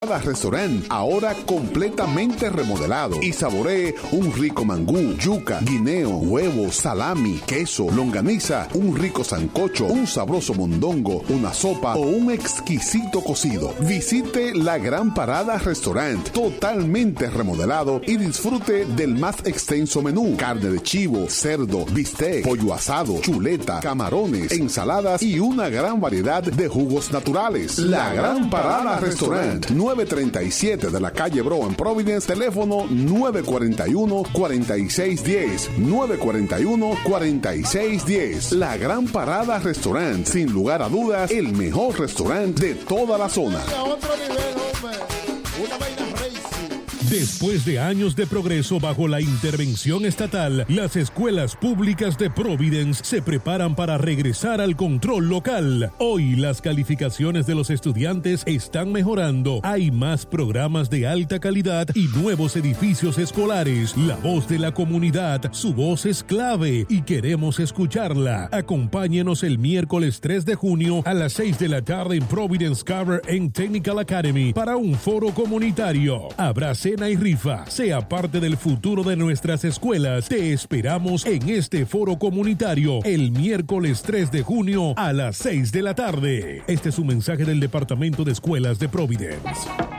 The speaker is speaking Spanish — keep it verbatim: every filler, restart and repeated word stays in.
Parada Restaurant, ahora completamente remodelado, y saboree un rico mangú, yuca, guineo, huevo, salami, queso, longaniza, un rico sancocho, un sabroso mondongo, una sopa o un exquisito cocido. Visite la Gran Parada Restaurant, totalmente remodelado, y disfrute del más extenso menú: carne de chivo, cerdo, bistec, pollo asado, chuleta, camarones, ensaladas y una gran variedad de jugos naturales. La Gran Parada Restaurant, nueve treinta y siete de la calle Bro en Providence, teléfono nueve cuarenta y uno, cuarenta y seis diez, nueve cuarenta y uno, cuarenta y seis diez. La Gran Parada Restaurant, sin lugar a dudas, el mejor restaurante de toda la zona. Después de años de progreso bajo la intervención estatal, las escuelas públicas de Providence se preparan para regresar al control local. Hoy las calificaciones de los estudiantes están mejorando. Hay más programas de alta calidad y nuevos edificios escolares. La voz de la comunidad, su voz es clave y queremos escucharla. Acompáñenos el miércoles tres de junio a las seis de la tarde en Providence Carver and Technical Academy para un foro comunitario. Habrá cena y rifa. Sea parte del futuro de nuestras escuelas. Te esperamos en este foro comunitario el miércoles tres de junio a las seis de la tarde. Este es un mensaje del Departamento de Escuelas de Providence.